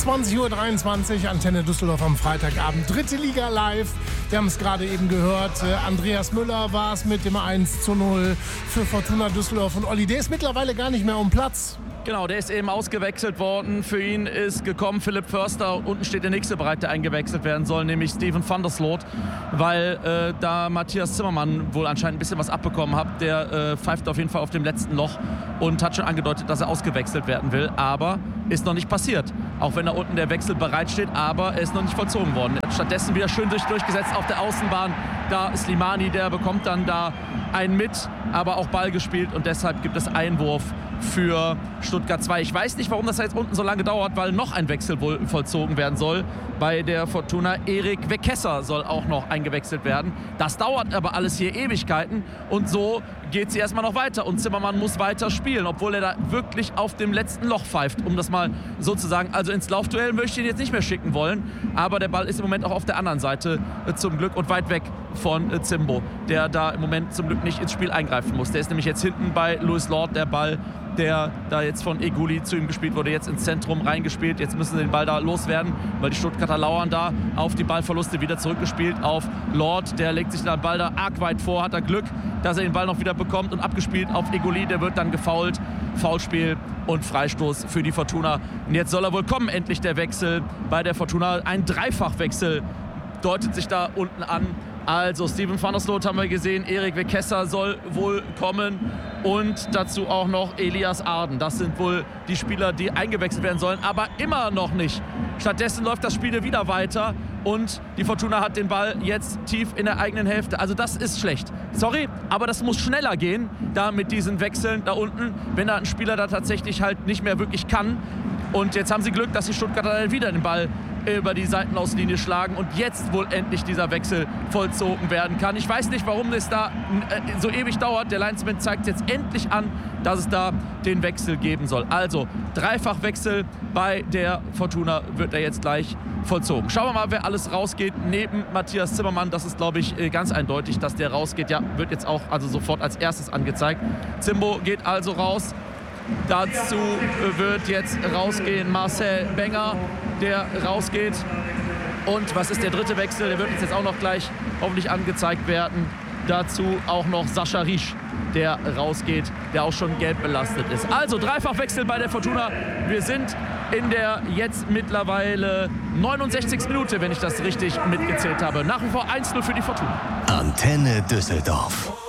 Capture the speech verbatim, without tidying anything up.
zwanzig Uhr dreiundzwanzig, Antenne Düsseldorf am Freitagabend. Dritte Liga live. Wir haben es gerade eben gehört. Äh, Andreas Müller war es mit dem eins zu null für Fortuna Düsseldorf. Und Olli, der ist mittlerweile gar nicht mehr um Platz. Genau, der ist eben ausgewechselt worden. Für ihn ist gekommen Philipp Förster. Unten steht der nächste bereit, der eingewechselt werden soll, nämlich Steven van der Sloot, weil äh, da Matthias Zimmermann wohl anscheinend ein bisschen was abbekommen hat. Der äh, pfeift auf jeden Fall auf dem letzten Loch und hat schon angedeutet, dass er ausgewechselt werden will. Aber ist noch nicht passiert. Auch wenn da unten der Wechsel bereitsteht, aber er ist noch nicht vollzogen worden. Stattdessen wieder schön durch, durchgesetzt auf der Außenbahn. Da ist Slimani, der bekommt dann da einen mit, aber auch Ball gespielt und deshalb gibt es Einwurf für Stuttgart zwei. Ich weiß nicht, warum das jetzt unten so lange dauert, weil noch ein Wechsel wohl vollzogen werden soll. Bei der Fortuna Erik Wekesser soll auch noch eingewechselt werden. Das dauert aber alles hier Ewigkeiten und so geht sie erstmal noch weiter und Zimmermann muss weiter spielen, obwohl er da wirklich auf dem letzten Loch pfeift, um das mal so zu sagen. Also ins Laufduell möchte ich ihn jetzt nicht mehr schicken wollen, aber der Ball ist im Moment auch auf der anderen Seite äh, zum Glück und weit weg von äh, Zimbo, der da im Moment zum Glück nicht ins Spiel eingreifen muss. Der ist nämlich jetzt hinten bei Louis Lord, der Ball, der da jetzt von Eguli zu ihm gespielt wurde, jetzt ins Zentrum reingespielt. Jetzt müssen sie den Ball da loswerden, weil die Stuttgarter lauern da auf die Ballverluste, wieder zurückgespielt auf Lord. Der legt sich den Ball da arg weit vor, hat er Glück, dass er den Ball noch wieder bekommt und abgespielt auf Eguli. Der wird dann gefoult. Foulspiel und Freistoß für die Fortuna. Und jetzt soll er wohl kommen, endlich der Wechsel bei der Fortuna. Ein Dreifachwechsel deutet sich da unten an. Also Steven van der Sloot haben wir gesehen, Erik Wekesser soll wohl kommen und dazu auch noch Elias Arden. Das sind wohl die Spieler, die eingewechselt werden sollen, aber immer noch nicht. Stattdessen läuft das Spiel wieder weiter und die Fortuna hat den Ball jetzt tief in der eigenen Hälfte. Also das ist schlecht. Sorry, aber das muss schneller gehen, da mit diesen Wechseln da unten, wenn da ein Spieler da tatsächlich halt nicht mehr wirklich kann. Und jetzt haben sie Glück, dass die Stuttgarter wieder den Ball über die Seitenauslinie schlagen und jetzt wohl endlich dieser Wechsel vollzogen werden kann. Ich weiß nicht, warum es da so ewig dauert. Der Linesman zeigt jetzt endlich an, dass es da den Wechsel geben soll. Also Dreifachwechsel bei der Fortuna wird er jetzt gleich vollzogen. Schauen wir mal, wer alles rausgeht neben Matthias Zimmermann. Das ist, glaube ich, ganz eindeutig, dass der rausgeht. Ja, wird jetzt auch also sofort als erstes angezeigt. Zimbo geht also raus. Dazu wird jetzt rausgehen Marcel Benger, der rausgeht. Und was ist der dritte Wechsel? Der wird uns jetzt auch noch gleich hoffentlich angezeigt werden. Dazu auch noch Sascha Riesch, der rausgeht, der auch schon gelb belastet ist. Also Dreifachwechsel bei der Fortuna. Wir sind in der jetzt mittlerweile neunundsechzigsten Minute, wenn ich das richtig mitgezählt habe. Nach wie vor eins zu null für die Fortuna. Antenne Düsseldorf.